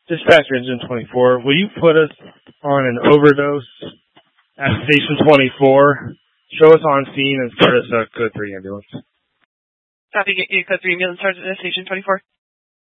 Dispatcher Engine 24, will you put us on an overdose at Station 24? Show us on scene and start us a Code 3 ambulance. Copy, get you Code 3 ambulance started at Station 24.